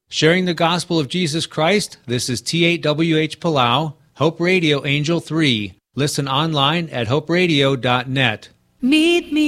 Sharing the gospel of Jesus Christ, this is T8WH Palau, Hope Radio Angel 3. Listen online at hoperadio.net. Meet me